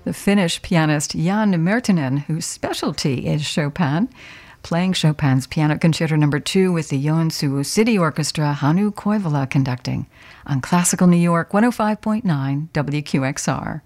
the Finnish pianist Jan Mertinen, whose specialty is Chopin, playing Chopin's Piano Concerto No. 2 with the Joensuu City Orchestra, Hannu Koivula conducting on Classical New York 105.9 WQXR.